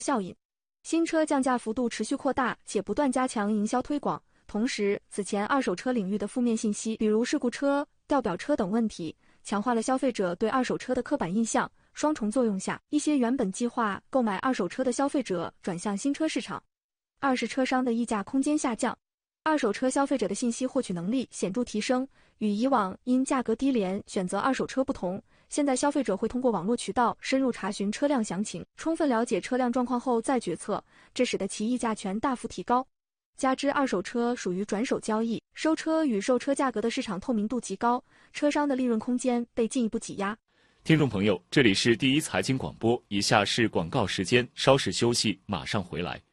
效应。新车降价幅度持续扩大，且不断加强营销推广。同时，此前二手车领域的负面信息，比如事故车、掉表车等问题，强化了消费者对二手车的刻板印象。双重作用下，一些原本计划购买二手车的消费者转向新车市场。二是车商的议价空间下降。二手车消费者的信息获取能力显著提升，与以往因价格低廉选择二手车不同，现在消费者会通过网络渠道深入查询车辆详情，充分了解车辆状况后再决策，这使得其议价权大幅提高。加之二手车属于转手交易，收车与售车价格的市场透明度极高，车商的利润空间被进一步挤压。 听众朋友，这里是第一财经广播，以下是广告时间，稍事休息，马上回来。